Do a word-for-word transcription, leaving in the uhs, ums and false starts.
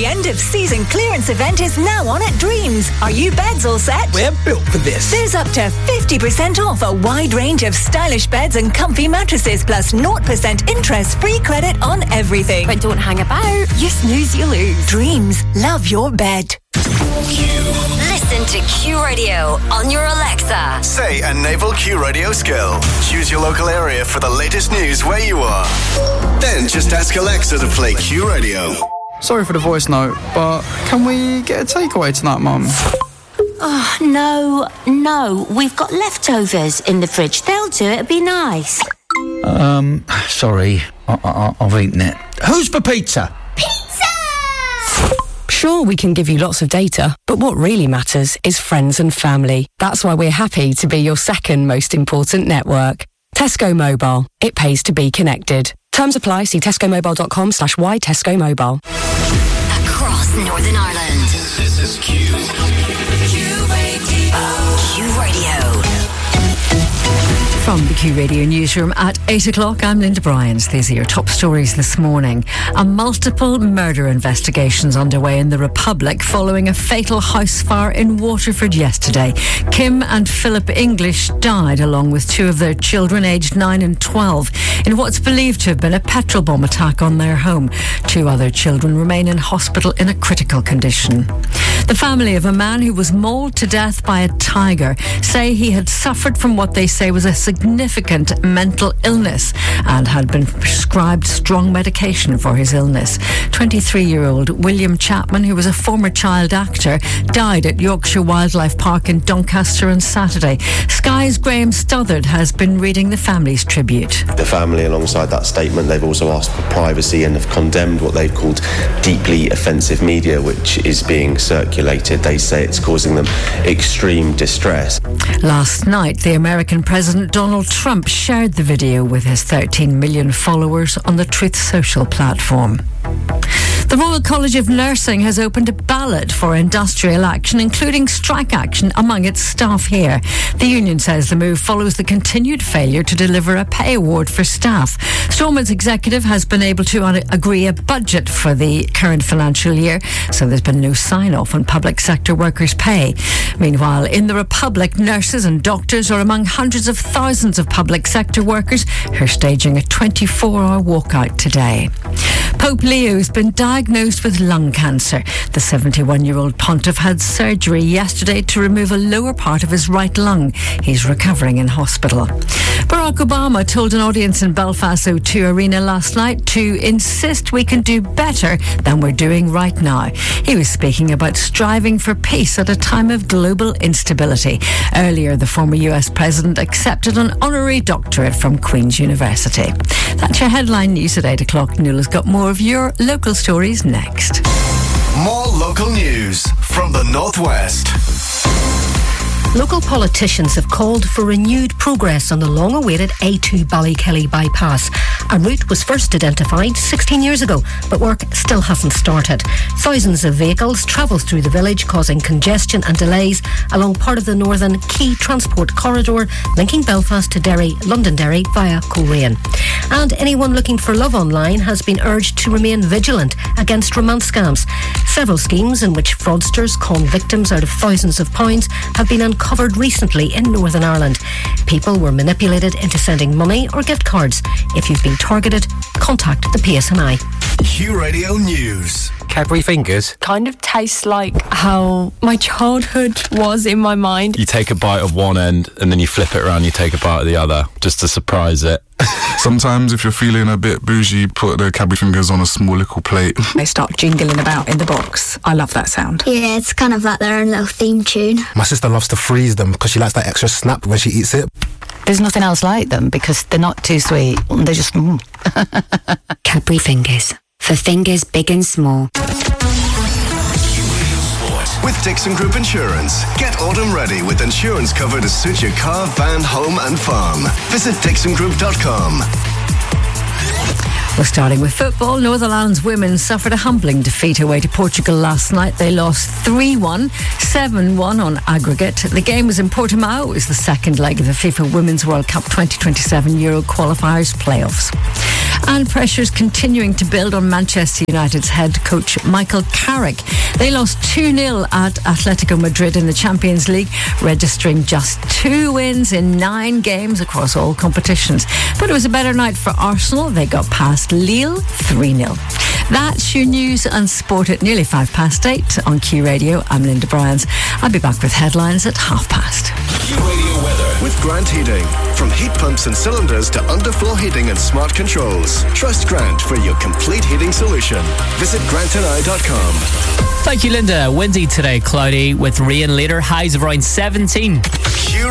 The end of season clearance event is now on at Dreams. Are you beds all set? We're built for this. There's up to fifty percent off a wide range of stylish beds and comfy mattresses, plus zero percent interest-free credit on everything. But don't hang about. You snooze, you lose. Dreams. Love your bed. Listen to Q Radio on your Alexa. Say a naval Q Radio skill. Choose your local area for the latest news where you are. Then just ask Alexa to play Q Radio. Sorry for the voice note, but can we get a takeaway tonight, Mum? Oh, no, no. We've got leftovers in the fridge. They'll do it. It'd be nice. Um, sorry. I- I- I've eaten it. Who's for pizza? Sure, we can give you lots of data, but what really matters is friends and family. That's why we're happy to be your second most important network. Tesco Mobile. It pays to be connected. Terms apply. See tescomobile.com slash y Tesco Mobile. Across Northern Ireland. This is Q. Q Radio. Q Radio. From the Q Radio newsroom at eight o'clock, I'm Linda Bryans. These are your top stories this morning. A multiple murder investigations underway in the Republic following a fatal house fire in Waterford yesterday. Kim and Philip English died along with two of their children aged nine and twelve in what's believed to have been a petrol bomb attack on their home. Two other children remain in hospital in a critical condition. The family of a man who was mauled to death by a tiger say he had suffered from what they say was a significant mental illness and had been prescribed strong medication for his illness. twenty-three-year-old William Chapman, who was a former child actor, died at Yorkshire Wildlife Park in Doncaster on Saturday. Sky's Graham Stothard has been reading the family's tribute. The family, alongside that statement, they've also asked for privacy and have condemned what they've called deeply offensive media, which is being circulated. They say it's causing them extreme distress. Last night, the American President Donald Trump shared the video with his thirteen million followers on the Truth Social platform. The Royal College of Nursing has opened a ballot for industrial action, including strike action among its staff here. The union says the move follows the continued failure to deliver a pay award for staff. Stormont's executive has been able to un- agree a budget for the current financial year, so there's been no sign-off on public sector workers' pay. Meanwhile, in the Republic, nurses and doctors are among hundreds of thousands of public sector workers who are staging a twenty-four hour walkout today. Pope Leo has been diagnosed with lung cancer. The seventy-one-year-old pontiff had surgery yesterday to remove a lower part of his right lung. He's recovering in hospital. Barack Obama told an audience in Belfast O two Arena last night to insist we can do better than we're doing right now. He was speaking about striving for peace at a time of global instability. Earlier, the former U S president accepted an honorary doctorate from Queen's University. That's your headline news at eight o'clock. Nuala's got more of your local stories next. More local news from the Northwest. Local politicians have called for renewed progress on the long-awaited A two Ballykelly bypass. A route was first identified sixteen years ago, but work still hasn't started. Thousands of vehicles travel through the village, causing congestion and delays along part of the northern key transport corridor linking Belfast to Derry, Londonderry via Coleraine. And anyone looking for love online has been urged to remain vigilant against romance scams. Several schemes in which fraudsters con victims out of thousands of pounds have been uncovered recently in Northern Ireland. People were manipulated into sending money or gift cards. If you've been targeted, contact the P S N I. Q Radio News. Cadbury Fingers. Kind of tastes like how my childhood was in my mind. You take a bite of one end and then you flip it around, you take a bite of the other, just to surprise it. Sometimes if you're feeling a bit bougie, put the Cadbury Fingers on a small little plate. They start jingling about in the box. I love that sound. Yeah, it's kind of like their own little theme tune. My sister loves to freeze them because she likes that extra snap when she eats it. There's nothing else like them because they're not too sweet. They're just... Mm. Cadbury Fingers. For fingers big and small. With Dixon Group Insurance. Get autumn ready with insurance cover to suit your car, van, home and farm. Visit dixon group dot com. Well, starting with football, Northern Ireland's women suffered a humbling defeat away to Portugal last night. They lost three one, seven one on aggregate. The game was in Portimao. It was the second leg of the FIFA Women's World Cup twenty twenty-seven Euro qualifiers playoffs. And pressure's continuing to build on Manchester United's head coach Michael Carrick. They lost two nil at Atletico Madrid in the Champions League, registering just two wins in nine games across all competitions. But it was a better night for Arsenal. They got past Lille three nil. That's your news and sport at nearly five past eight on Q Radio. I'm Linda Bryans. I'll be back with headlines at half past. Q Radio weather with Grant Heating. From heat pumps and cylinders to underfloor heating and smart controls. Trust Grant for your complete heating solution. Visit grant and i dot com. Thank you, Linda. Windy today, cloudy with rain later. Highs of around seventeen. Q